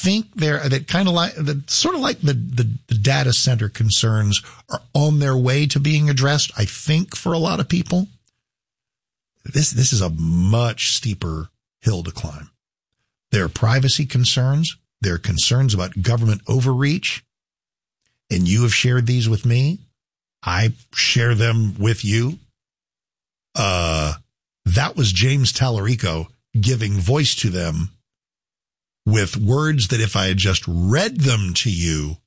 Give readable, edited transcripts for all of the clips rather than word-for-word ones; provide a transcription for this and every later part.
think that kind of like the data center concerns are on their way to being addressed. I think for a lot of people, this is a much steeper hill to climb. There are privacy concerns. There are concerns about government overreach. And you have shared these with me. I share them with you. That was James Tallarico giving voice to them with words that if I had just read them to you,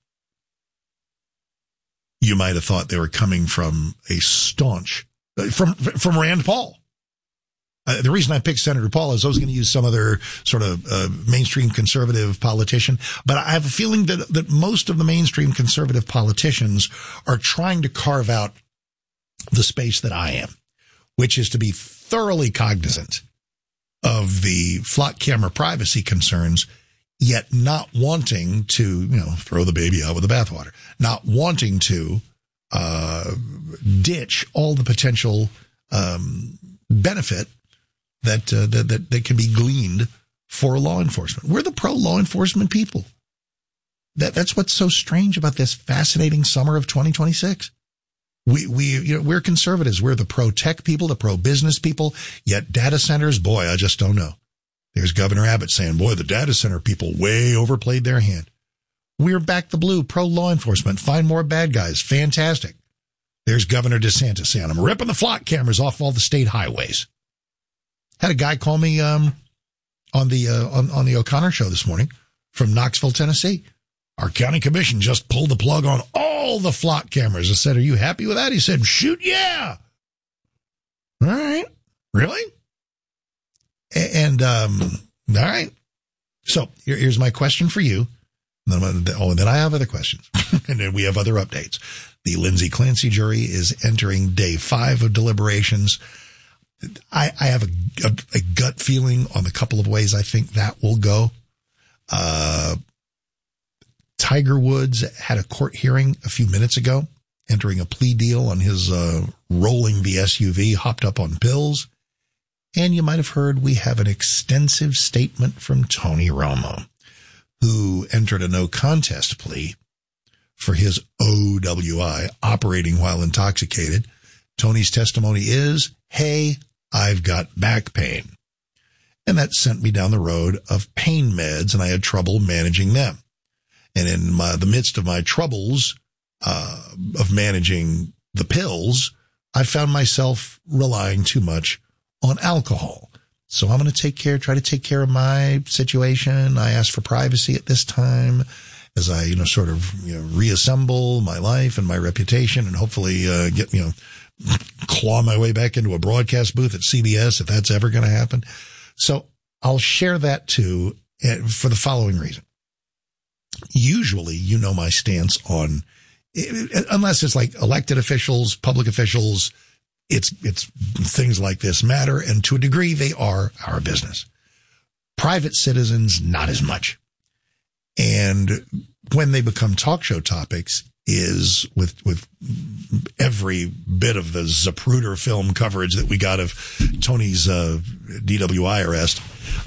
you might have thought they were coming from a staunch, from Rand Paul. The reason I picked Senator Paul is I was going to use some other sort of mainstream conservative politician, but I have a feeling that most of the mainstream conservative politicians are trying to carve out the space that I am, which is to be thoroughly cognizant of the flock camera privacy concerns, yet not wanting to, throw the baby out with the bathwater, not wanting to ditch all the potential benefit that can be gleaned for law enforcement. We're the pro-law enforcement people. That's what's so strange about this fascinating summer of 2026. We're conservatives. We're the pro-tech people, the pro-business people, yet data centers, boy, I just don't know. There's Governor Abbott saying, boy, the data center people way overplayed their hand. We're back the blue, pro-law enforcement, find more bad guys, fantastic. There's Governor DeSantis saying, I'm ripping the flock cameras off all the state highways. Had a guy call me on the O'Connor show this morning from Knoxville, Tennessee. Our county commission just pulled the plug on all the flock cameras. I said, are you happy with that? He said, shoot, yeah. All right. Really? And all right. So here's my question for you. And then I have other questions. And then we have other updates. The Lindsay Clancy jury is entering day 5 of deliberations. I have a gut feeling on the couple of ways I think that will go. Tiger Woods had a court hearing a few minutes ago, entering a plea deal on his rolling the SUV, hopped up on pills. And you might have heard we have an extensive statement from Tony Romo, who entered a no contest plea for his OWI, operating while intoxicated. Tony's testimony is, hey, I've got back pain. And that sent me down the road of pain meds, and I had trouble managing them. And in the midst of my troubles of managing the pills, I found myself relying too much on alcohol. So I'm going to try to take care of my situation. I asked for privacy at this time as I, reassemble my life and my reputation and hopefully claw my way back into a broadcast booth at CBS if that's ever going to happen. So I'll share that too for the following reason. Usually, my stance on, unless it's like elected officials, public officials, it's things like this matter. And to a degree, they are our business. Private citizens, not as much. And when they become talk show topics is with every bit of the Zapruder film coverage that we got of Tony's DWI arrest,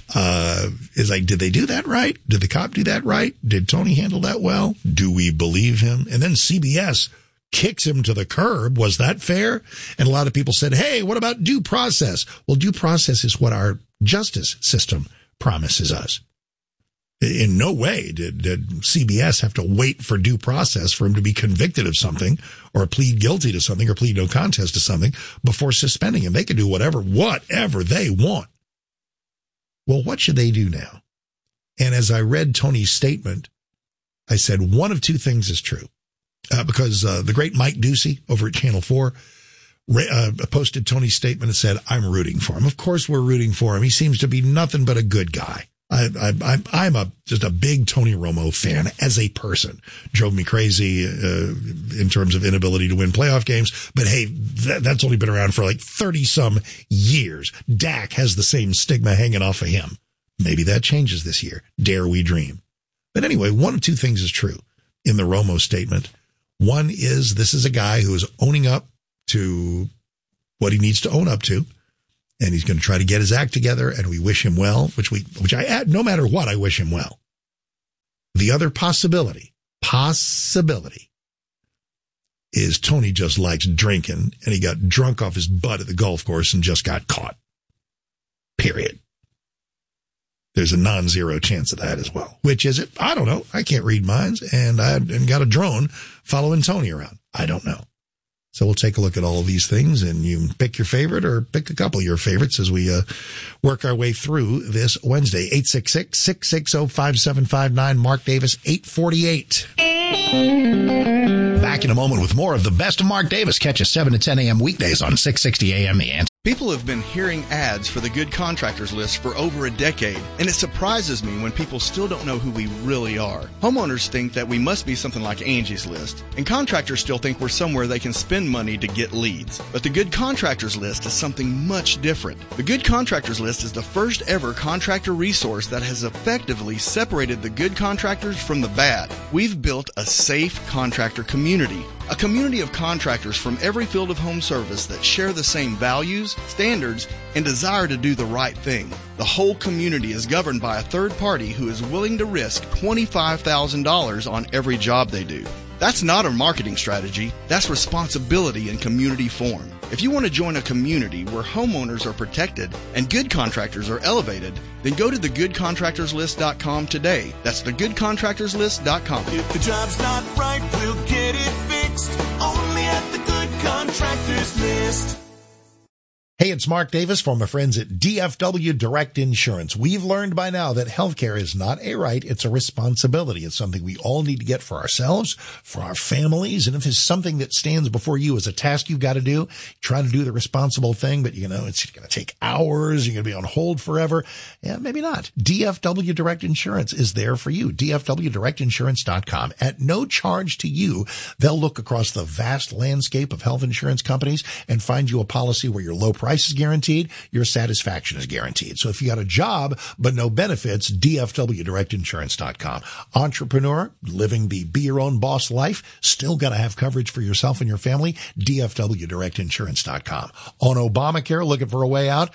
is like, did they do that right? Did the cop do that right? Did Tony handle that well? Do we believe him? And then CBS kicks him to the curb. Was that fair? And a lot of people said, hey, what about due process? Well, due process is what our justice system promises us. In no way did CBS have to wait for due process for him to be convicted of something or plead guilty to something or plead no contest to something before suspending him. They can do whatever they want. Well, what should they do now? And as I read Tony's statement, I said one of two things is true. Because the great Mike Ducey over at Channel 4 posted Tony's statement and said, I'm rooting for him. Of course we're rooting for him. He seems to be nothing but a good guy. I'm just a big Tony Romo fan as a person. Drove me crazy in terms of inability to win playoff games. But hey, that's only been around for like 30 some years. Dak has the same stigma hanging off of him. Maybe that changes this year. Dare we dream? But anyway, one of two things is true in the Romo statement. One is this is a guy who is owning up to what he needs to own up to. And he's going to try to get his act together, and we wish him well, which I add, no matter what, I wish him well. The other possibility is Tony just likes drinking and he got drunk off his butt at the golf course and just got caught. Period. There's a non-zero chance of that as well. Which is it? I don't know. I can't read minds, and I got a drone following Tony around. I don't know. So we'll take a look at all of these things, and you can pick your favorite or pick a couple of your favorites as we work our way through this Wednesday. 866-660-5759. Mark Davis, 848. Back in a moment with more of the best of Mark Davis. Catch us 7 to 10 a.m. weekdays on 660 a.m. The Answer. People have been hearing ads for the Good Contractors List for over a decade, and it surprises me when people still don't know who we really are. Homeowners think that we must be something like Angie's List, and contractors still think we're somewhere they can spend money to get leads. But the Good Contractors List is something much different. The Good Contractors List is the first ever contractor resource that has effectively separated the good contractors from the bad. We've built a safe contractor community. A community of contractors from every field of home service that share the same values, standards, and desire to do the right thing. The whole community is governed by a third party who is willing to risk $25,000 on every job they do. That's not a marketing strategy. That's responsibility in community form. If you want to join a community where homeowners are protected and good contractors are elevated, then go to thegoodcontractorslist.com today. That's thegoodcontractorslist.com. If the job's not right, we'll get it fixed. Only at the Good Contractors List. Hey, it's Mark Davis from my friends at DFW Direct Insurance. We've learned by now that healthcare is not a right, it's a responsibility. It's something we all need to get for ourselves, for our families, and if it's something that stands before you as a task you've got to do, try to do the responsible thing, but it's going to take hours, you're going to be on hold forever. Yeah, maybe not. DFW Direct Insurance is there for you. DFWDirectInsurance.com. At no charge to you, they'll look across the vast landscape of health insurance companies and find you a policy where your low price is guaranteed, your satisfaction is guaranteed. So if you got a job but no benefits, DFWDirectInsurance.com. Entrepreneur, living the be your own boss life, still got to have coverage for yourself and your family, DFWDirectInsurance.com. On Obamacare, looking for a way out,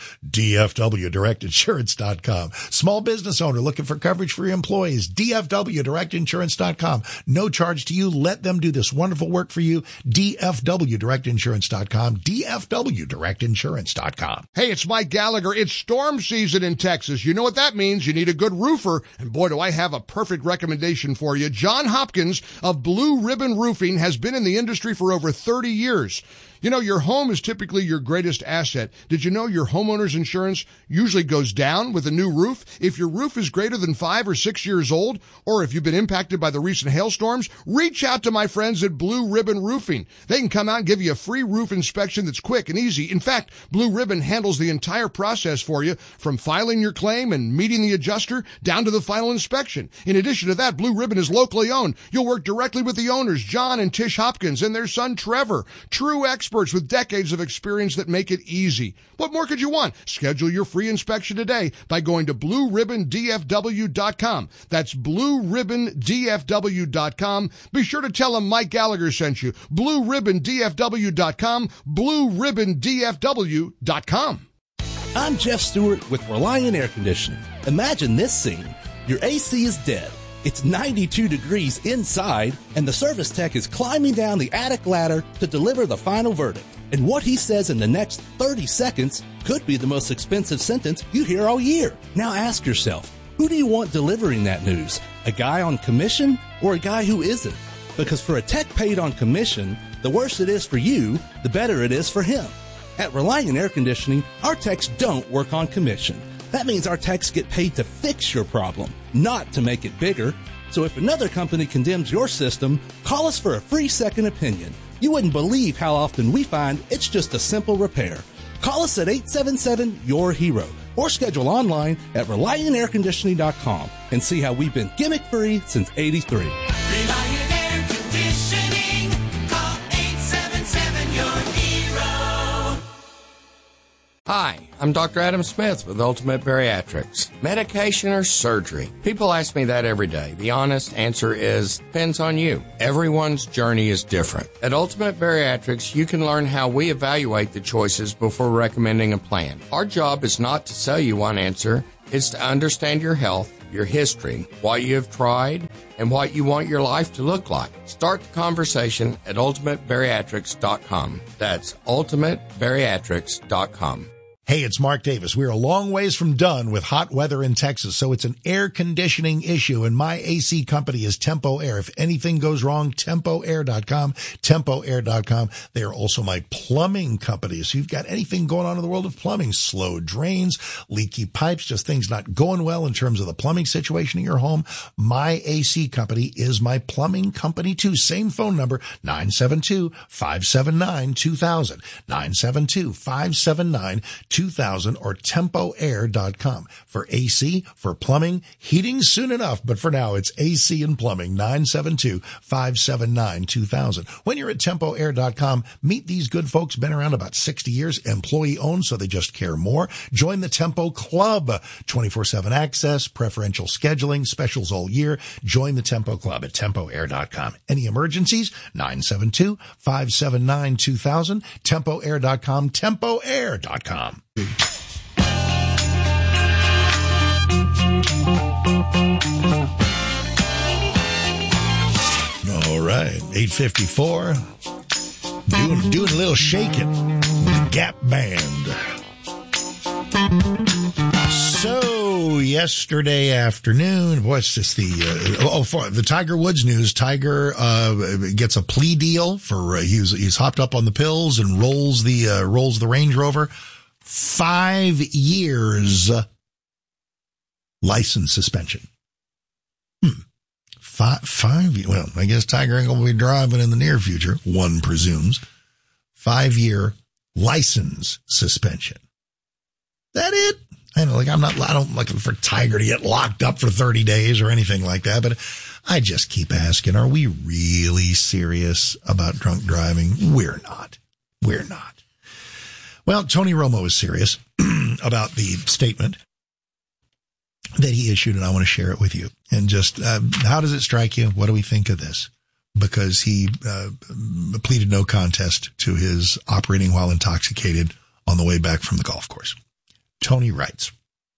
DFWDirectInsurance.com. Small business owner looking for coverage for your employees, DFWDirectInsurance.com. No charge to you. Let them do this wonderful work for you, DFWDirectInsurance.com, DFWDirectInsurance.com. Hey, it's Mike Gallagher. It's storm season in Texas. You know what that means. You need a good roofer. And boy, do I have a perfect recommendation for you. John Hopkins of Blue Ribbon Roofing has been in the industry for over 30 years. You know, your home is typically your greatest asset. Did you know your homeowner's insurance usually goes down with a new roof? If your roof is greater than 5 or 6 years old, or if you've been impacted by the recent hailstorms, reach out to my friends at Blue Ribbon Roofing. They can come out and give you a free roof inspection that's quick and easy. In fact, Blue Ribbon handles the entire process for you, from filing your claim and meeting the adjuster down to the final inspection. In addition to that, Blue Ribbon is locally owned. You'll work directly with the owners, John and Tish Hopkins, and their son, Trevor. True experts with decades of experience that make it easy. What more could you want? Schedule your free inspection today by going to BlueRibbonDFW.com. That's BlueRibbonDFW.com. Be sure to tell them Mike Gallagher sent you. BlueRibbonDFW.com. BlueRibbonDFW.com. I'm Jeff Stewart with Reliant Air Conditioning. Imagine this scene. Your AC is dead. It's 92 degrees inside, and the service tech is climbing down the attic ladder to deliver the final verdict. And what he says in the next 30 seconds could be the most expensive sentence you hear all year. Now ask yourself, who do you want delivering that news? A guy on commission or a guy who isn't? Because for a tech paid on commission, the worse it is for you, the better it is for him. At Reliant Air Conditioning, our techs don't work on commission. That means our techs get paid to fix your problem, not to make it bigger. So if another company condemns your system, call us for a free second opinion. You wouldn't believe how often we find it's just a simple repair. Call us at 877-YOUR-HERO or schedule online at ReliantAirConditioning.com and see how we've been gimmick-free since '83. Reliant Air Conditioning. Call 877-YOUR-HERO. Hi, I'm Dr. Adam Smith with Ultimate Bariatrics. Medication or surgery? People ask me that every day. The honest answer is, depends on you. Everyone's journey is different. At Ultimate Bariatrics, you can learn how we evaluate the choices before recommending a plan. Our job is not to sell you one answer. It's to understand your health, your history, what you have tried, and what you want your life to look like. Start the conversation at ultimatebariatrics.com. That's ultimatebariatrics.com. Hey, it's Mark Davis. We're a long ways from done with hot weather in Texas, so it's an air conditioning issue, and my AC company is Tempo Air. If anything goes wrong, TempoAir.com, TempoAir.com. They are also my plumbing company. So you've got anything going on in the world of plumbing, slow drains, leaky pipes, just things not going well in terms of the plumbing situation in your home. My AC company is my plumbing company too. Same phone number, 972-579-2000, 972-579-2000, or TempoAir.com for AC, for plumbing, heating soon enough. But for now, it's AC and plumbing, 972-579-2000. When you're at TempoAir.com, meet these good folks, been around about 60 years, employee owned, so they just care more. Join the Tempo Club, 24/7 access, preferential scheduling, specials all year. Join the Tempo Club at TempoAir.com. Any emergencies? 972-579-2000, TempoAir.com, TempoAir.com. All right, 8:54. Doing a little shaking. The Gap Band. So yesterday afternoon, what's this? For the Tiger Woods news. Tiger gets a plea deal for he's hopped up on the pills and rolls the Range Rover. 5 years license suspension. 5 years. Well, I guess Tiger ain't gonna be driving in the near future, one presumes. 5-year license suspension. That it? I don't looking for Tiger to get locked up for 30 days or anything like that, but I just keep asking, are we really serious about drunk driving? We're not. Well, Tony Romo is serious about the statement that he issued, and I want to share it with you. And just, how does it strike you? What do we think of this? Because he pleaded no contest to his operating while intoxicated on the way back from the golf course. Tony writes,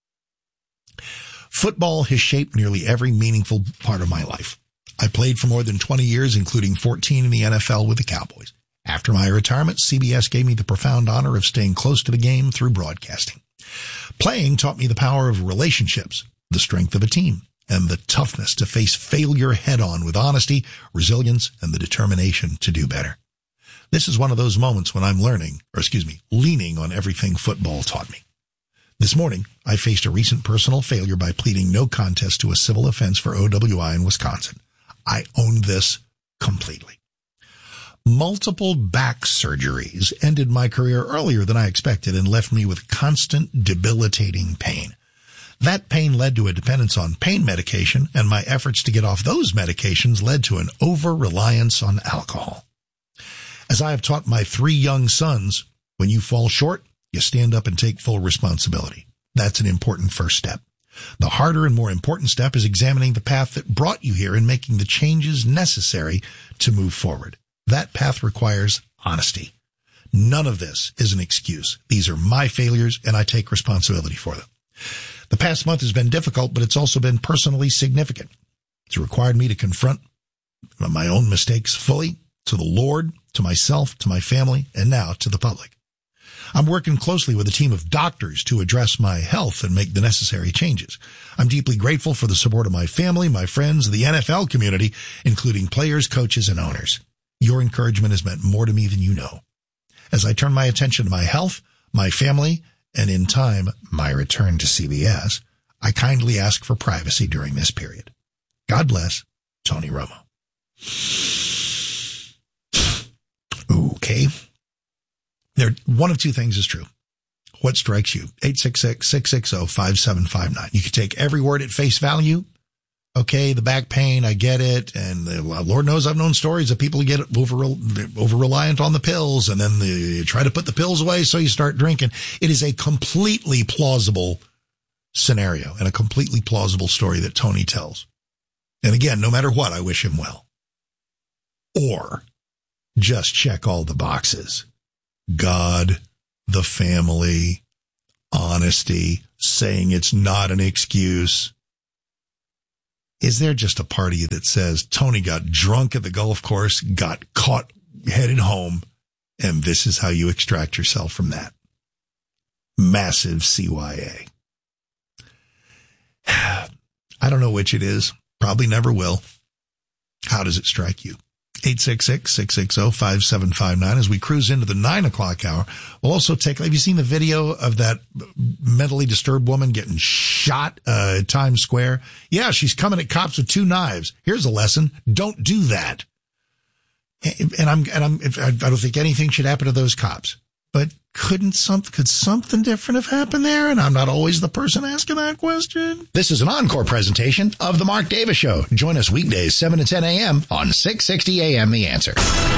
football has shaped nearly every meaningful part of my life. I played for more than 20 years, including 14 in the NFL with the Cowboys. After my retirement, CBS gave me the profound honor of staying close to the game through broadcasting. Playing taught me the power of relationships, the strength of a team, and the toughness to face failure head-on with honesty, resilience, and the determination to do better. This is one of those moments when I'm leaning on everything football taught me. This morning, I faced a recent personal failure by pleading no contest to a civil offense for OWI in Wisconsin. I owned this completely. Multiple back surgeries ended my career earlier than I expected and left me with constant debilitating pain. That pain led to a dependence on pain medication, and my efforts to get off those medications led to an over-reliance on alcohol. As I have taught my 3 young sons, when you fall short, you stand up and take full responsibility. That's an important first step. The harder and more important step is examining the path that brought you here and making the changes necessary to move forward. That path requires honesty. None of this is an excuse. These are my failures, and I take responsibility for them. The past month has been difficult, but it's also been personally significant. It's required me to confront my own mistakes fully, to the Lord, to myself, to my family, and now to the public. I'm working closely with a team of doctors to address my health and make the necessary changes. I'm deeply grateful for the support of my family, my friends, the NFL community, including players, coaches, and owners. Your encouragement has meant more to me than you know. As I turn my attention to my health, my family, and in time, my return to CBS, I kindly ask for privacy during this period. God bless, Tony Romo. Okay. One of two things is true. What strikes you? 866-660-5759. You can take every word at face value. Okay, the back pain, I get it. And Lord knows I've known stories of people who get over-reliant on the pills, and then they try to put the pills away, so you start drinking. It is a completely plausible scenario and a completely plausible story that Tony tells. And again, no matter what, I wish him well. Or just check all the boxes. God, the family, honesty, saying it's not an excuse. Is there just a part of you that says Tony got drunk at the golf course, got caught, headed home, and this is how you extract yourself from that? Massive CYA. I don't know which it is. Probably never will. How does it strike you? 866-660-5759 as we cruise into the 9 o'clock hour. We'll also have you seen the video of that mentally disturbed woman getting shot at Times Square? Yeah, she's coming at cops with 2 knives. Here's a lesson. Don't do that. And I don't think anything should happen to those cops. But could something different have happened there? And I'm not always the person asking that question. This is an encore presentation of The Mark Davis Show. Join us weekdays 7 to 10 a.m. on 660 a.m. The Answer.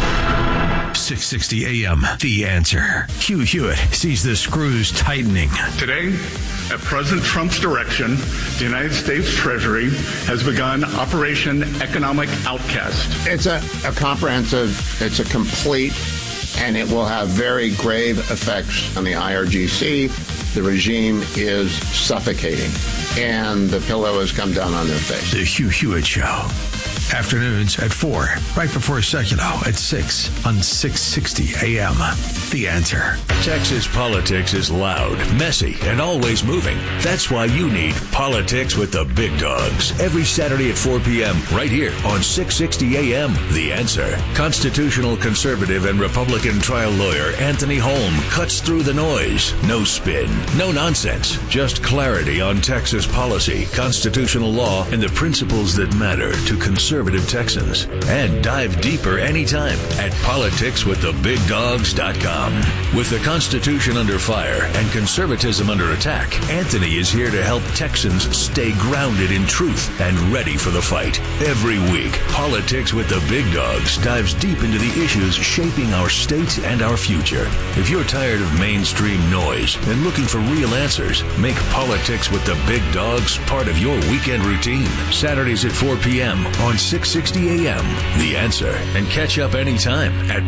660 a.m. The Answer. Hugh Hewitt sees the screws tightening. Today, at President Trump's direction, the United States Treasury has begun Operation Economic Outcast. It's a comprehensive, it's a complete, and it will have very grave effects on the IRGC. The regime is suffocating, and the pillow has come down on their face. The Hugh Hewitt Show. Afternoons at 4, right before Seculo at 6 on 660 a.m. The Answer. Texas politics is loud, messy, and always moving. That's why you need Politics with the Big Dogs. Every Saturday at 4 p.m. right here on 660 a.m. The Answer. Constitutional conservative and Republican trial lawyer Anthony Holm cuts through the noise. No spin, no nonsense, just clarity on Texas policy, constitutional law, and the principles that matter to conservative Texans. And dive deeper anytime at politicswiththebigdogs.com. With the Constitution under fire and conservatism under attack, Anthony is here to help Texans stay grounded in truth and ready for the fight. Every week, Politics with the Big Dogs dives deep into the issues shaping our state and our future. If you're tired of mainstream noise and looking for real answers, make Politics with the Big Dogs part of your weekend routine. Saturdays at 4 p.m. on 660 a.m. The Answer. And catch up anytime at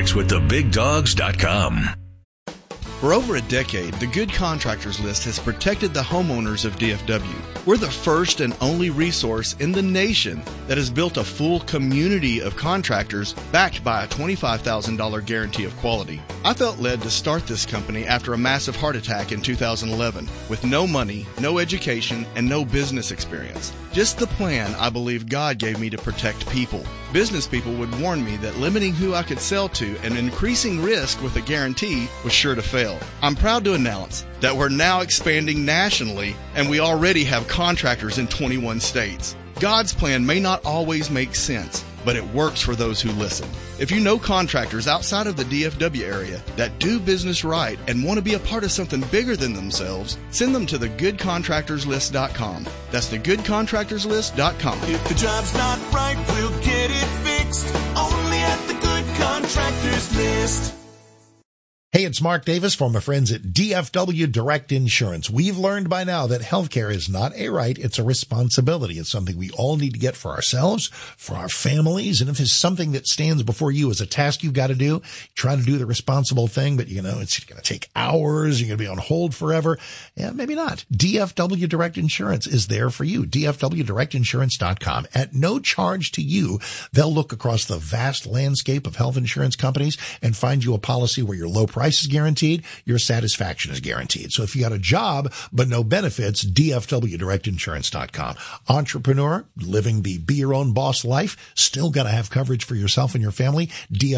politicswiththebigdogs.com. For over a decade, the Good Contractors List has protected the homeowners of DFW. We're the first and only resource in the nation that has built a full community of contractors backed by a $25,000 guarantee of quality. I felt led to start this company after a massive heart attack in 2011 with no money, no education, and no business experience. Just the plan I believe God gave me to protect people. Business people would warn me that limiting who I could sell to and increasing risk with a guarantee was sure to fail. I'm proud to announce that we're now expanding nationally, and we already have contractors in 21 states. God's plan may not always make sense, but it works for those who listen. If you know contractors outside of the DFW area that do business right and want to be a part of something bigger than themselves, send them to thegoodcontractorslist.com. That's thegoodcontractorslist.com. If the job's not right, we'll get it fixed. Only at the Good Contractors List. Hey, it's Mark Davis from my friends at DFW Direct Insurance. We've learned by now that healthcare is not a right, it's a responsibility. It's something we all need to get for ourselves, for our families, and if it's something that stands before you as a task you've got to do, try to do the responsible thing, but it's going to take hours, you're going to be on hold forever. Yeah, maybe not. DFW Direct Insurance is there for you. DFWDirectInsurance.com. At no charge to you, they'll look across the vast landscape of health insurance companies and find you a policy where your low price is guaranteed, your satisfaction is guaranteed. So if you got a job but no benefits, DFWDirectInsurance.com. Entrepreneur, living the be your own boss life, still got to have coverage for yourself and your family,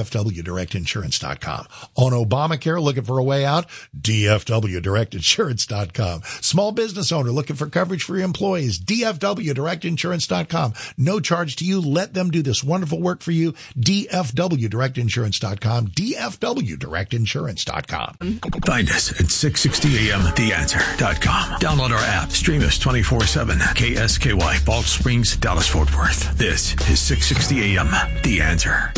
DFWDirectInsurance.com. On Obamacare, looking for a way out, DFWDirectInsurance.com. Small business owner looking for coverage for your employees, DFWDirectInsurance.com. No charge to you. Let them do this wonderful work for you, DFWDirectInsurance.com, DFWDirectInsurance.com. Find us at 660amtheanswer.com. Download our app. Stream us 24/7. KSKY, Balch Springs, Dallas, Fort Worth. This is 660 AM, The Answer.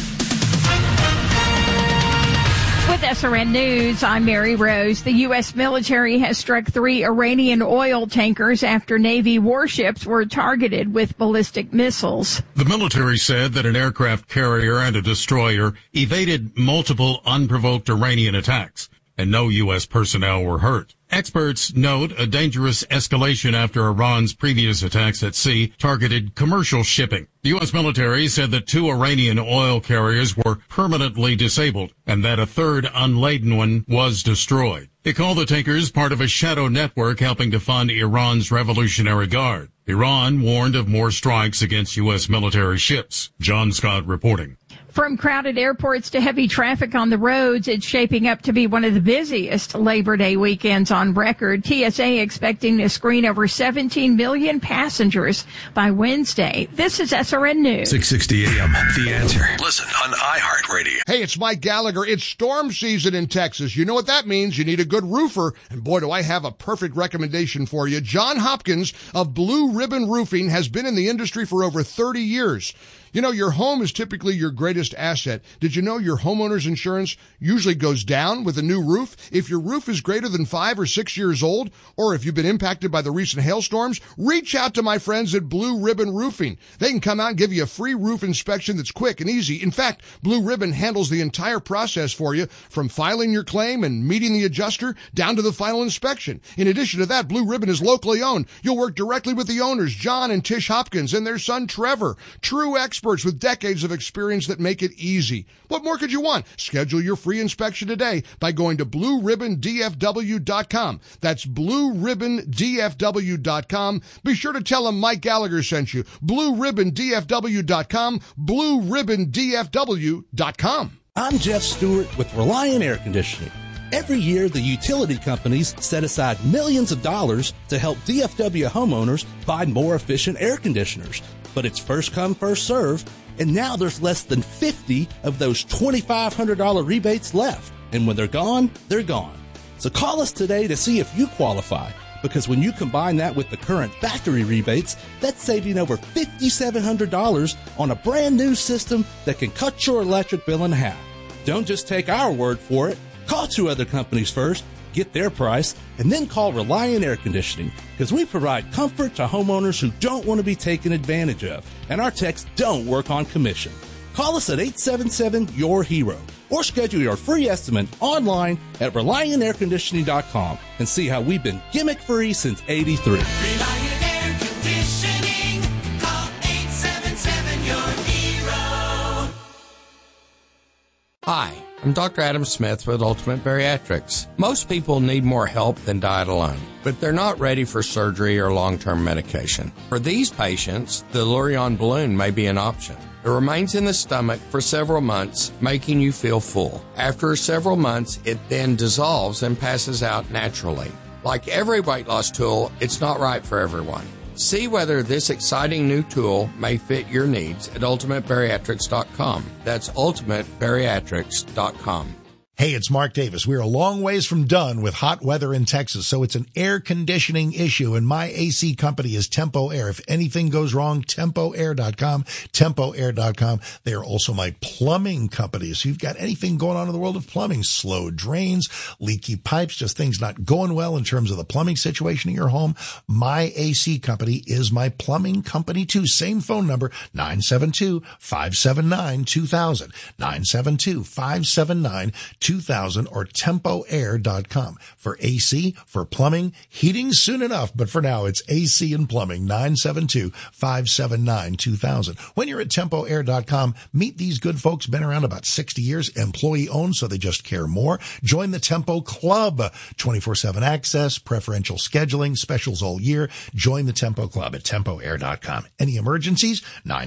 With SRN News, I'm Mary Rose. The U.S. military has struck 3 Iranian oil tankers after Navy warships were targeted with ballistic missiles. The military said that an aircraft carrier and a destroyer evaded multiple unprovoked Iranian attacks. and no U.S. personnel were hurt. Experts note a dangerous escalation after Iran's previous attacks at sea targeted commercial shipping. The U.S. military said that 2 Iranian oil carriers were permanently disabled and that a third unladen one was destroyed. They call the tankers part of a shadow network helping to fund Iran's Revolutionary Guard. Iran warned of more strikes against U.S. military ships. John Scott reporting. From crowded airports to heavy traffic on the roads, it's shaping up to be one of the busiest Labor Day weekends on record. TSA expecting to screen over 17 million passengers by Wednesday. This is SRN News. 660 AM, The Answer. Listen on iHeartRadio. Hey, it's Mike Gallagher. It's storm season in Texas. You know what that means. You need a good roofer. And boy, do I have a perfect recommendation for you. John Hopkins of Blue Ribbon Roofing has been in the industry for over 30 years. You know, your home is typically your greatest asset. Did you know your homeowner's insurance usually goes down with a new roof? If your roof is greater than 5 or 6 years old, or if you've been impacted by the recent hailstorms, reach out to my friends at Blue Ribbon Roofing. They can come out and give you a free roof inspection that's quick and easy. In fact, Blue Ribbon handles the entire process for you, from filing your claim and meeting the adjuster down to the final inspection. In addition to that, Blue Ribbon is locally owned. You'll work directly with the owners, John and Tish Hopkins, and their son, Trevor. True experts with decades of experience that make it easy. What more could you want? Schedule your free inspection today by going to BlueRibbonDFW.com. That's BlueRibbonDFW.com. Be sure to tell them Mike Gallagher sent you. BlueRibbonDFW.com. BlueRibbonDFW.com. I'm Jeff Stewart with Reliant Air Conditioning. Every year, the utility companies set aside millions of dollars to help DFW homeowners buy more efficient air conditioners. But it's first come, first serve, and now there's less than 50 of those $2,500 rebates left. And when they're gone, they're gone. So call us today to see if you qualify, because when you combine that with the current factory rebates, that's saving over $5,700 on a brand new system that can cut your electric bill in half. Don't just take our word for it. Call 2 other companies first, get their price, and then call Reliant Air Conditioning, because we provide comfort to homeowners who don't want to be taken advantage of, and our techs don't work on commission. Call us at 877-YOUR-HERO or schedule your free estimate online at ReliantAirConditioning.com and see how we've been gimmick-free since '83. Reliant Air Conditioning. Call 877-YOUR-HERO. Hi, I'm Dr. Adam Smith with Ultimate Bariatrics. Most people need more help than diet alone, but they're not ready for surgery or long-term medication. For these patients, the Lurion balloon may be an option. It remains in the stomach for several months, making you feel full. After several months, it then dissolves and passes out naturally. Like every weight loss tool, it's not right for everyone. See whether this exciting new tool may fit your needs at UltimateBariatrics.com. That's UltimateBariatrics.com. Hey, it's Mark Davis. We're a long ways from done with hot weather in Texas, so it's an air conditioning issue, and my AC company is Tempo Air. If anything goes wrong, TempoAir.com, TempoAir.com. They are also my plumbing company. So you've got anything going on in the world of plumbing, slow drains, leaky pipes, just things not going well in terms of the plumbing situation in your home, my AC company is my plumbing company too. Same phone number, 972-579-2000, 972-579-2000, or TempoAir.com for AC, for plumbing, heating soon enough. But for now, it's AC and plumbing, 972-579-2000. When you're at TempoAir.com, meet these good folks, been around about 60 years, employee owned, so they just care more. Join the Tempo Club, 24/7 access, preferential scheduling, specials all year. Join the Tempo Club at TempoAir.com. Any emergencies?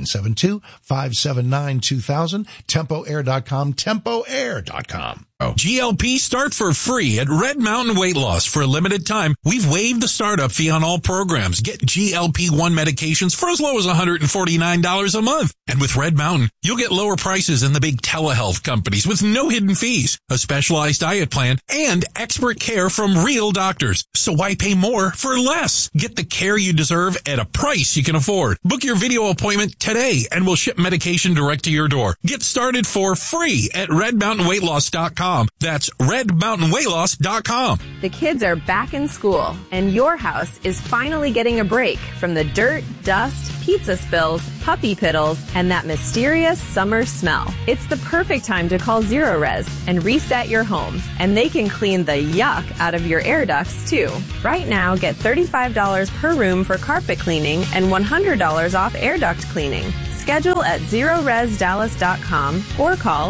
972-579-2000, TempoAir.com, TempoAir.com. GLP start for free at Red Mountain Weight Loss. For a limited time, we've waived the startup fee on all programs. Get GLP-1 medications for as low as $149 a month. And with Red Mountain, you'll get lower prices than the big telehealth companies with no hidden fees, a specialized diet plan, and expert care from real doctors. So why pay more for less? Get the care you deserve at a price you can afford. Book your video appointment today and we'll ship medication direct to your door. Get started for free at RedMountainWeightLoss.com. redmountainweightloss.com. That's redmountainweightloss.com. The kids are back in school, and your house is finally getting a break from the dirt, dust, pizza spills, puppy piddles, and that mysterious summer smell. It's the perfect time to call Zero Res and reset your home, and they can clean the yuck out of your air ducts too. Right now, get $35 per room for carpet cleaning and $100 off air duct cleaning. Schedule at ZeroResDallas.com or call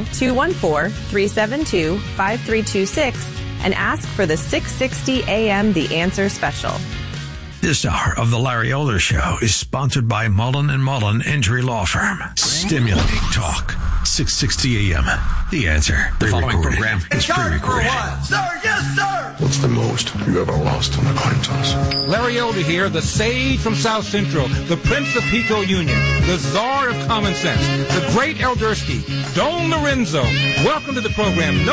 214-372-5326 and ask for the 660 AM The Answer special. This hour of the Larry Elder Show is sponsored by Mullen & Mullen Injury Law Firm. Stimulating talk. 660 AM. The Answer. The following program is pre-recorded. Sir, yes, sir! What's the most you ever lost on a coin toss? Larry Elder here, the sage from South Central, the Prince of Pico Union, the czar of common sense, the great Eldersky, Don Lorenzo. Welcome to the program.